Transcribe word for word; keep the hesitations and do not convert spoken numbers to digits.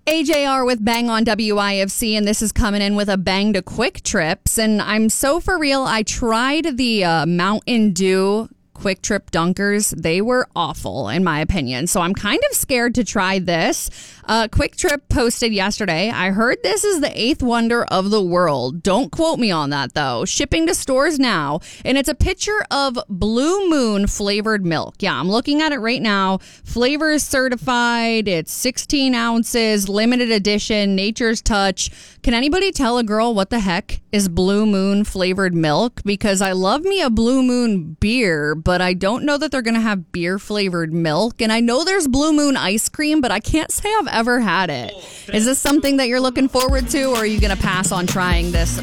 A J R with Bang on W I F C, and this is coming in with a bang to Quick Trips. And I'm so for real, I tried the uh, Mountain Dew Quick Trip Dunkers. They were awful, in my opinion. So I'm kind of scared to try this. Uh, Quick Trip posted yesterday, I heard this is the eighth wonder of the world. Don't quote me on that, though. Shipping to stores now. And it's a picture of Blue Moon flavored milk. Yeah, I'm looking at it right now. Flavor is certified. It's sixteen ounces, limited edition, Nature's Touch. Can anybody tell a girl what the heck is Blue Moon flavored milk? Because I love me a Blue Moon beer, but I don't know that they're going to have beer flavored milk. And I know there's Blue Moon ice cream, but I can't say I've ever had it. Is this something that you're looking forward to, or are you going to pass on trying this